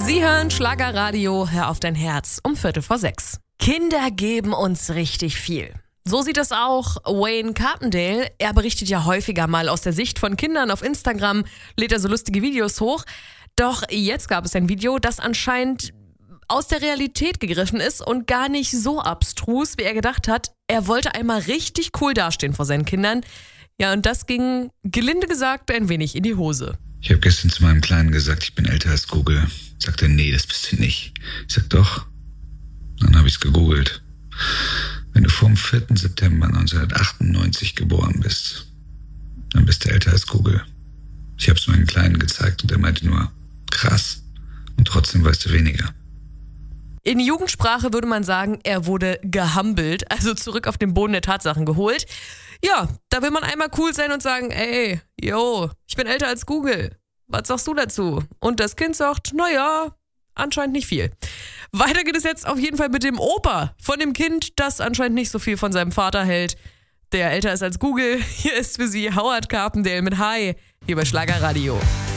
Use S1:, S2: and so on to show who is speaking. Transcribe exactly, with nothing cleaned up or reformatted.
S1: Sie hören Schlagerradio, hör auf dein Herz um Viertel vor sechs. Kinder geben uns richtig viel. So sieht es auch Wayne Carpendale. Er berichtet ja häufiger mal aus der Sicht von Kindern auf Instagram, lädt er so lustige Videos hoch. Doch jetzt gab es ein Video, das anscheinend aus der Realität gegriffen ist und gar nicht so abstrus, wie er gedacht hat. Er wollte einmal richtig cool dastehen vor seinen Kindern. Ja, und das ging, gelinde gesagt, ein wenig in die Hose.
S2: Ich habe gestern zu meinem Kleinen gesagt, ich bin älter als Google. Sagt er, nee, das bist du nicht. Ich sag, doch. Dann habe ich es gegoogelt. Wenn du vor dem vierten September neunzehnhundertachtundneunzig geboren bist, dann bist du älter als Google. Ich habe es meinem Kleinen gezeigt und er meinte nur, krass. Und trotzdem weißt du weniger.
S1: In Jugendsprache würde man sagen, er wurde gehumbelt, also zurück auf den Boden der Tatsachen geholt. Ja, da will man einmal cool sein und sagen, ey, yo, ich bin älter als Google. Was sagst du dazu? Und das Kind sagt, naja, anscheinend nicht viel. Weiter geht es jetzt auf jeden Fall mit dem Opa von dem Kind, das anscheinend nicht so viel von seinem Vater hält, der älter ist als Google. Hier ist für Sie Howard Carpendale mit Hi, hier bei Schlagerradio.